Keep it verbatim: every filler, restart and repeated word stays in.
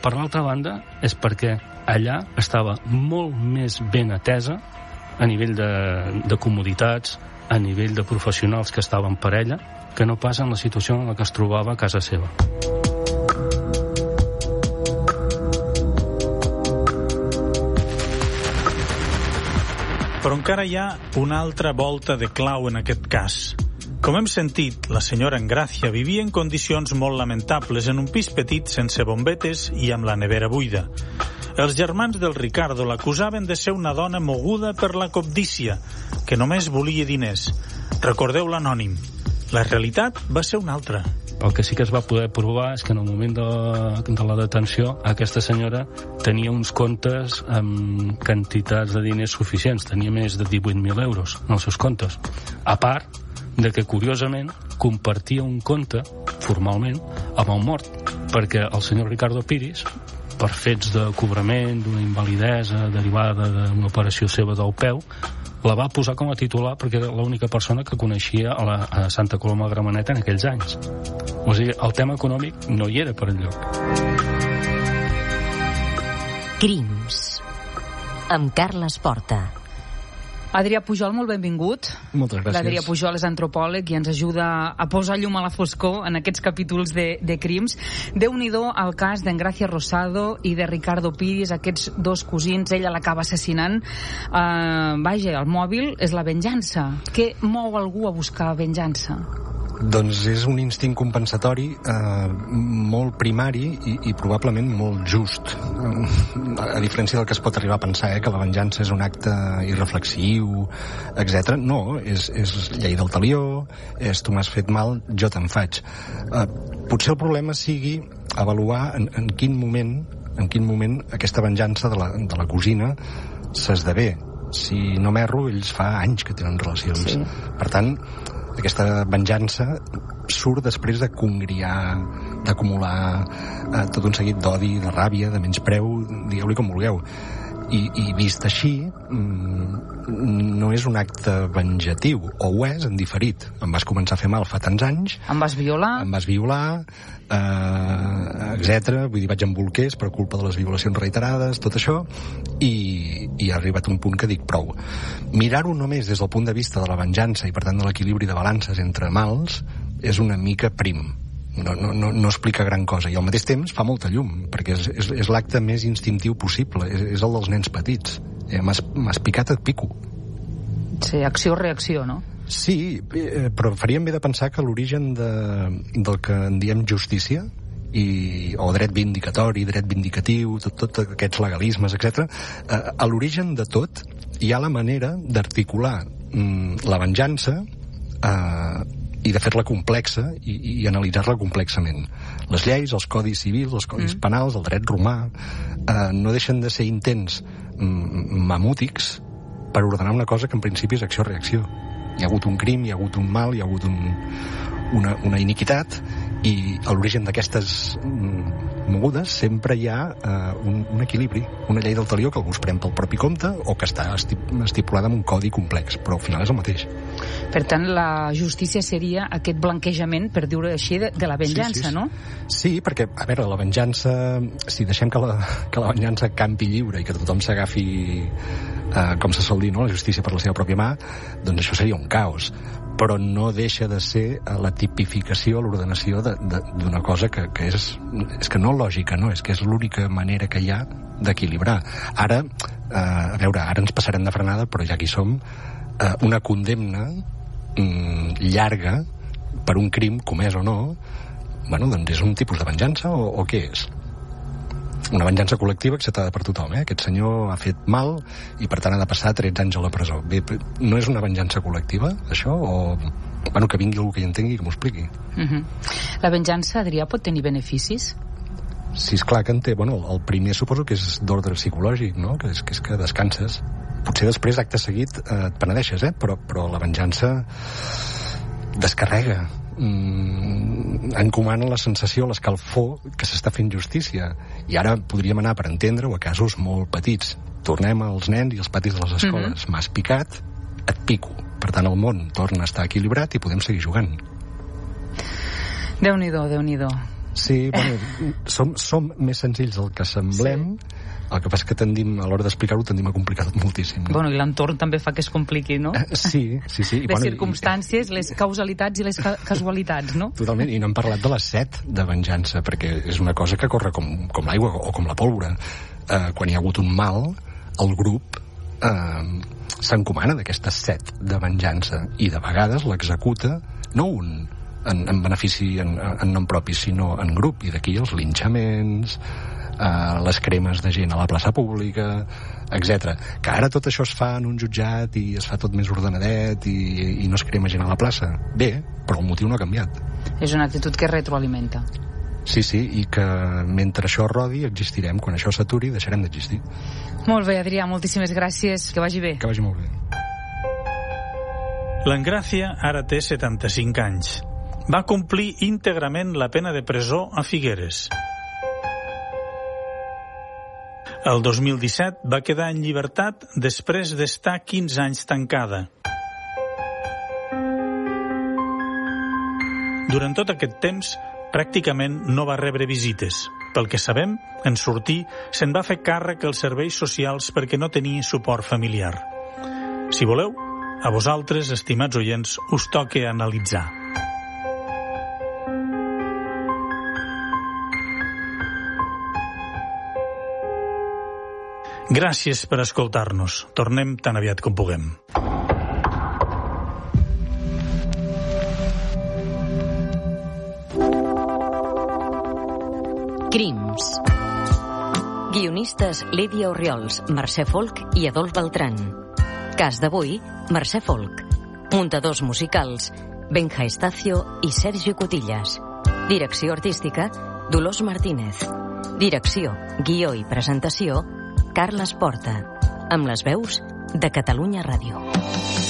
per l'altra banda, és perquè allà estava molt més ben atesa a nivell de, de comoditats, a nivell de professionals que estaven per ella, que no pas en la situació en la que es trobava a casa seva. Però encara hi ha una altra volta de clau en aquest cas. Com hem sentit, la senyora Engracia vivia en condicions molt lamentables en un pis petit sense bombetes i amb la nevera buida. Els germans del Ricardo l'acusaven de ser una dona moguda per la cobdícia, que només volia diners. Recordeu l'anònim. La realitat va ser una altra. El que sí que es va poder provar és que en el moment de, de la detenció aquesta senyora tenia uns comptes amb quantitats de diners suficients. Tenia més de divuit mil euros en els seus comptes. A part de que, curiosament, compartia un compte, formalment, amb el mort, perquè el senyor Ricardo Piris, per fets de cobrament, d'una invalidesa derivada d'una operació seva del peu, la va posar com a titular perquè era l'única persona que coneixia a, la, a Santa Coloma de Gramenet en aquells anys. O sigui, el tema econòmic no hi era per enlloc. Crims amb Carles Porta. Adrià Pujol, molt benvingut. Moltes gràcies. L'Adrià Pujol és antropòleg i ens ajuda a posar llum a la foscor en aquests capítols de, de crims. Déu-n'hi-do el cas d'Engracia Rosado i de Ricardo Piris, aquests dos cosins, ella l'acaba assassinant. Uh, vaja, el mòbil és la venjança. Què mou algú a buscar venjança? Doncs és un instint compensatori eh, molt primari i, i probablement molt just. A diferència del que es pot arribar a pensar, eh, que la venjança és un acte irreflexiu, etcètera. No, és, és llei del talió, és tu m'has fet mal, jo te'n faig. Eh, potser el problema sigui avaluar en, en quin moment en quin moment aquesta venjança de la, de la cosina s'esdevé. Si no m'erro, ells fa anys que tenen relacions. Sí. Per tant, aquesta venjança surt després de congriar, d'acumular eh, tot un seguit d'odi, de ràbia, de menyspreu, digueu-li com vulgueu. I, i vist així, mm, no és un acte venjatiu, o ho és en diferit. Em vas començar a fer mal fa tants anys. Em vas violar. Em vas violar, eh, etcètera. Vull dir, vaig amb bolquers per culpa de les violacions reiterades, tot això, i, i ha arribat un punt que dic prou. Mirar-ho només des del punt de vista de la venjança i, per tant, de l'equilibri de balances entre mals és una mica prim. No, no, no, no explica gran cosa, i al mateix temps fa molta llum, perquè és, és, és l'acte més instintiu possible, és, és el dels nens petits. Eh, m'has, m'has picat, et pico. Sí, acció-reacció, no? Sí, eh, però faríem bé de pensar que l'origen de, del que en diem justícia, i, o dret vindicatori, dret vindicatiu, tot, tot aquests legalismes, etcètera, eh, a l'origen de tot hi ha la manera d'articular mm, la venjança eh, i de fer-la complexa i, i analitzar-la complexament. Les lleis, els codis civils, els codis mm. penals, el dret romà, eh, no deixen de ser intents mm, mamútics per ordenar una cosa que en principi és acció-reacció. Hi ha hagut un crim, hi ha hagut un mal, hi ha hagut un, una, una iniquitat, i a l'origen d'aquestes mm, mogudes sempre hi ha eh, un, un equilibri, una llei del talió que algú es pren pel propi compte o que està estipulada en un codi complex, però al final és el mateix. Per tant, la justícia seria aquest blanquejament, per dir-ho així, de, de la venjança, sí, sí, sí. no? Sí, perquè, a veure, la venjança, si deixem que la, que la venjança campi lliure i que tothom s'agafi, eh, com se sol dir, no?, la justícia per la seva pròpia mà, doncs això seria un caos. Però no deixa de ser la tipificació, l'ordenació d'una cosa que, que és, és que no lògica, no? És que és l'única manera que hi ha d'equilibrar. Ara, eh, a veure, ara ens passarem de frenada, però ja que hi som, eh, una condemna mm, llarga per un crim comès o no, bueno, doncs és un tipus de venjança o, o què és? Una venjança col·lectiva acceptada per tothom, eh? Aquest senyor ha fet mal i per tant ha de passar tretze anys a la presó. Bé, no és una venjança col·lectiva, això? O, bueno, que vingui algú que hi entengui i que m'ho expliqui. Uh-huh. La venjança, Adrià, pot tenir beneficis? Sí, esclar que en té. Bueno, el primer suposo que és d'ordre psicològic, no? Que és, que és que descanses. Potser després, acte seguit, eh, et penedeixes, eh? Però, però la venjança descarrega. Mm, encomana la sensació, l'escalfor que s'està fent justícia, i ara podríem anar per entendre-ho a casos molt petits. Tornem als nens i als patis de les escoles. Mm-hmm. M'has picat, et pico. Per tant, el món torna a estar equilibrat i podem seguir jugant. Déu-n'hi-do, Déu-n'hi-do. Sí, bueno, som, som més senzills del que semblem, sí. El que passa que tendim, a l'hora d'explicar-ho, tendim a complicar-ho moltíssim. No? Bueno, i l'entorn també fa que es compliqui, no? Uh, sí, sí, sí. I, les bueno, circumstàncies, i... les causalitats i les ca casualitats, no? Totalment, i no hem parlat de la set de venjança, perquè és una cosa que corre com, com l'aigua o com la pólvora. Uh, quan hi ha hagut un mal, el grup uh, s'encomana d'aquesta set de venjança, i de vegades l'executa no un en, en benefici en, en nom propi, sinó en grup, i d'aquí els linxaments, Uh, les cremes de gent a la plaça pública, etcètera. Que ara tot això es fa en un jutjat i es fa tot més ordenadet i, i no es crema gent a la plaça. Bé, però el motiu no ha canviat. És una actitud que retroalimenta. Sí, sí, i que mentre això rodi existirem. Quan això s'aturi deixarem d'existir. Molt bé, Adrià, moltíssimes gràcies. Que vagi bé. Que vagi molt bé. L'Engràcia ara té setanta-cinc anys. Va complir íntegrament la pena de presó a Figueres. El dos mil disset va quedar en llibertat després d'estar quinze anys tancada. Durant tot aquest temps, pràcticament no va rebre visites. Pel que sabem, en sortir, se'n va fer càrrec als serveis socials perquè no tenia suport familiar. Si voleu, a vosaltres, estimats oients, us toca analitzar. Gràcies per escoltar-nos. Tornem tan aviat com puguem. Crims. Guionistes Lídia Orriols, Mercè Folk i Adolf Beltrán. Cas d'avui, Mercè Folk. Muntadors musicals, Benja Estacio i Sergi Cotillas. Direcció artística, Dolors Martínez. Direcció, guió i presentació, Carles Porta, amb les veus de Catalunya Ràdio.